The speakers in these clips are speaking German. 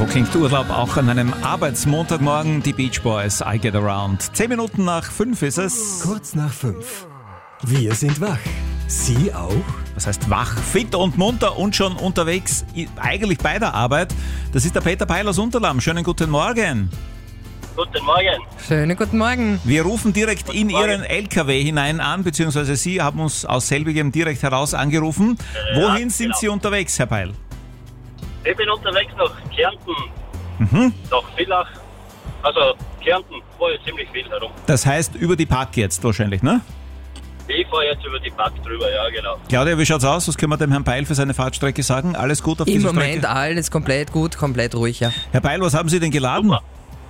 So klingt Urlaub auch an einem Arbeitsmontagmorgen. Die Beach Boys, I Get Around. 10 Minuten nach 5 ist es. Kurz nach 5. Wir sind wach. Sie auch? Das heißt wach, fit und munter und schon unterwegs, eigentlich bei der Arbeit. Das ist der Peter Peil aus Unterlamm. Schönen guten Morgen. Guten Morgen. Schönen guten Morgen. Wir rufen direkt in Ihren LKW hinein an, beziehungsweise Sie haben uns aus selbigem direkt heraus angerufen. Wohin sind genau. Sie unterwegs, Herr Peil? Ich bin unterwegs nach Kärnten, nach Villach. Also Kärnten, fahre ich ziemlich viel herum. Das heißt über die Park jetzt wahrscheinlich, ne? Ich fahre jetzt über die Park drüber, ja genau. Claudia, wie schaut's aus? Was können wir dem Herrn Peil für seine Fahrtstrecke sagen? Alles gut auf Im dieser Moment Strecke? alles komplett gut, komplett ruhig, ja. Herr Peil, was haben Sie denn geladen? Super.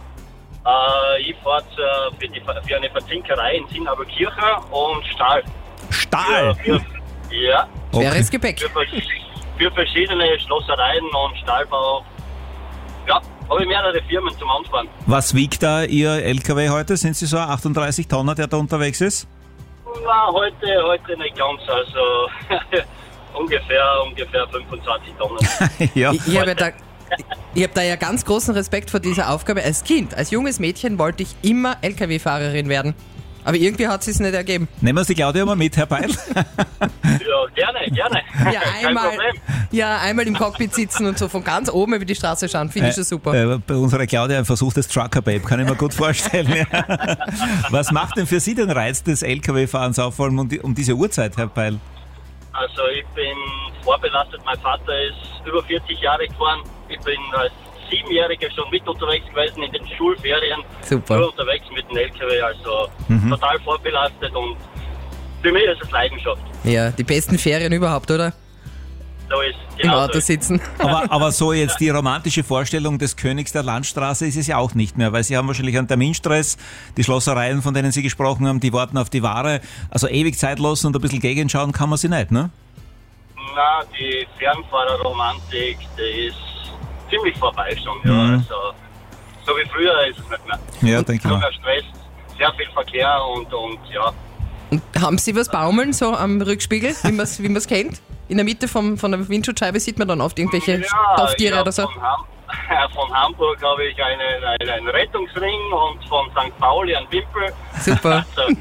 Ich fahre für eine Verzinkerei in Sinnaberkirchen und Stahl. Stahl? Ja, Schweres Gepäck. für verschiedene Schlossereien und Stahlbau. Ja, habe ich mehrere Firmen zum Anfahren. Was wiegt da Ihr LKW heute? Sind Sie so 38 Tonnen, der da unterwegs ist? Na, heute nicht ganz, also ungefähr 25 Tonnen. Ja. Ich hab da ja ganz großen Respekt vor dieser Aufgabe. Als Kind, als junges Mädchen wollte ich immer LKW-Fahrerin werden. Aber irgendwie hat es nicht ergeben. Nehmen wir die Claudia mal mit, Herr Peil. Ja, gerne. Kein Problem. Einmal im Cockpit sitzen und so von ganz oben über die Straße schauen, finde ich schon super. Bei unserer Claudia ein versuchtes Trucker-Babe, kann ich mir gut vorstellen. Ja. Was macht denn für Sie den Reiz des LKW-Fahrens auf, vor allem um diese Uhrzeit, Herr Peil? Also ich bin vorbelastet, mein Vater ist über 40 Jahre gefahren. Ich bin als 7-Jähriger schon mit unterwegs gewesen in den Schulferien. Super. Nur unterwegs mit dem LKW, also total vorbelastet und für mich ist es Leidenschaft. Ja, die besten Ferien überhaupt, oder? So ist Im genau Auto so. sitzen. Aber so jetzt die romantische Vorstellung des Königs der Landstraße ist es ja auch nicht mehr, weil Sie haben wahrscheinlich einen Terminstress, die Schlossereien, von denen Sie gesprochen haben, die warten auf die Ware. Also ewig Zeit lassen und ein bisschen gegenschauen kann man sie nicht, ne? Na, die Fernfahrerromantik, die ist ziemlich vorbei schon. Ja. Also, so wie früher ist es nicht mehr. Ja, denke ich mal. Mehr Stress, sehr viel Verkehr und ja. Und haben Sie was baumeln, so am Rückspiegel, wie man es kennt? In der Mitte von der Windschutzscheibe sieht man dann oft irgendwelche Stofftiere oder so. Von Hamburg habe ich einen Rettungsring und von St. Pauli einen Wimpel. Super. Also,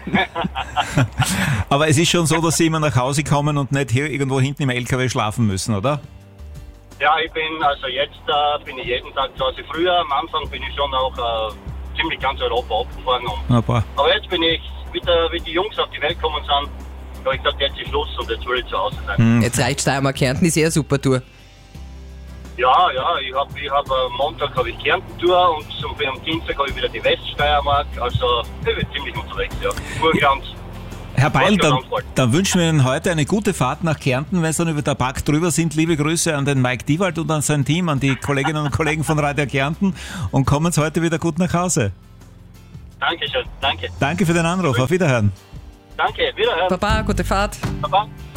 Aber es ist schon so, dass Sie immer nach Hause kommen und nicht hier irgendwo hinten im LKW schlafen müssen, oder? ja, jetzt bin ich jeden Tag zu Hause. Früher, am Anfang bin ich schon auch ziemlich ganz Europa abgefahren. Aber jetzt bin ich, wie die Jungs auf die Welt gekommen sind, habe ich gesagt, jetzt ist Schluss und jetzt will ich zu Hause sein. Jetzt reicht Steiermark Kärnten, ist eine super Tour. Ja, ich hab am Montag habe ich Kärnten-Tour und am Dienstag habe ich wieder die Weststeiermark. Also ich bin ziemlich unterwegs, ja. Urglanz. Herr Peil, dann wünschen wir Ihnen heute eine gute Fahrt nach Kärnten, wenn Sie dann über der Park drüber sind. Liebe Grüße an den Mike Diewald und an sein Team, an die Kolleginnen und Kollegen von Radio Kärnten und kommen Sie heute wieder gut nach Hause. Dankeschön, danke. Danke für den Anruf, auf Wiederhören. Danke, wiederhören. Baba, gute Fahrt. Baba.